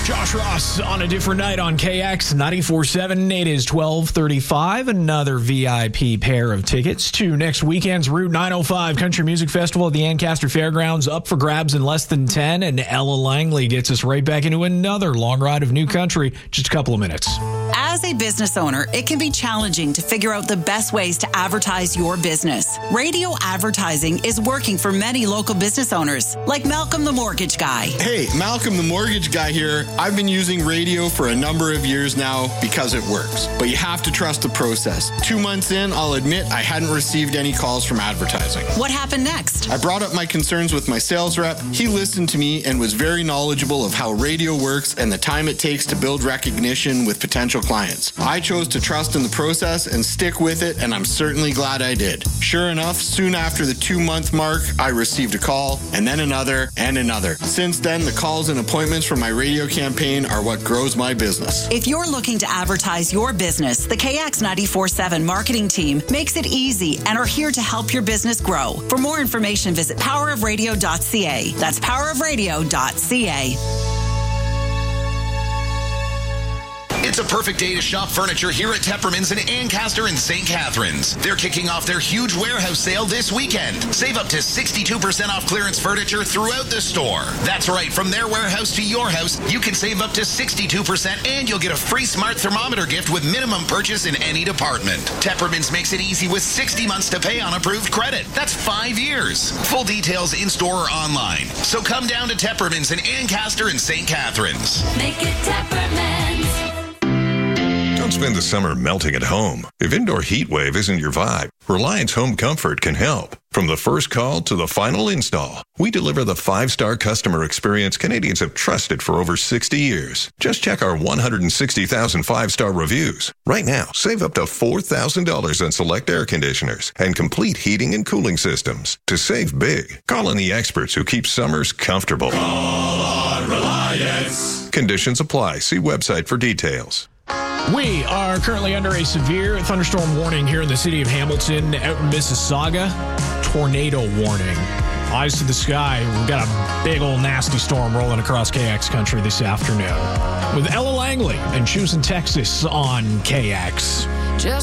Josh Ross on a different night on KX 94.7. It is 12:35. Another VIP pair of tickets to next weekend's Route 905 Country Music Festival at the Ancaster Fairgrounds up for grabs in less than 10. And Ella Langley gets us right back into another long ride of new country. Just a couple of minutes. As a business owner, it can be challenging to figure out the best ways to advertise your business. Radio advertising is working for many local business owners, like Malcolm the Mortgage Guy. Hey, Malcolm the Mortgage Guy here. I've been using radio for a number of years now because it works. But you have to trust the process. 2 months in, I'll admit I hadn't received any calls from advertising. What happened next? I brought up my concerns with my sales rep. He listened to me and was very knowledgeable of how radio works and the time it takes to build recognition with potential clients. I chose to trust in the process and stick with it, and I'm certainly glad I did. Sure enough, soon after the 2-month mark, I received a call, and then another, and another. Since then, the calls and appointments for my radio campaign are what grows my business. If you're looking to advertise your business, the KX 94.7 marketing team makes it easy and are here to help your business grow. For more information, visit powerofradio.ca. That's powerofradio.ca. It's a perfect day to shop furniture here at Tepperman's in Ancaster and St. Catharines. They're kicking off their huge warehouse sale this weekend. Save up to 62% off clearance furniture throughout the store. That's right, from their warehouse to your house, you can save up to 62% and you'll get a free smart thermometer gift with minimum purchase in any department. Tepperman's makes it easy with 60 months to pay on approved credit. That's 5 years. Full details in-store or online. So come down to Tepperman's in Ancaster and St. Catharines. Make it Tepperman's. Don't spend the summer melting at home. If indoor heat wave isn't your vibe, Reliance Home Comfort can help. From the first call to the final install, we deliver the 5-star customer experience Canadians have trusted for over 60 years. Just check our 160,000 5-star reviews. Right now, save up to $4,000 on select air conditioners and complete heating and cooling systems. To save big, call on the experts who keep summers comfortable. Call on Reliance. Conditions apply. See website for details. We are currently under a severe thunderstorm warning here in the city of Hamilton, out in Mississauga. Tornado warning. Eyes to the sky. We've got a big old nasty storm rolling across KX country this afternoon. With Ella Langley and Choosing Texas on KX.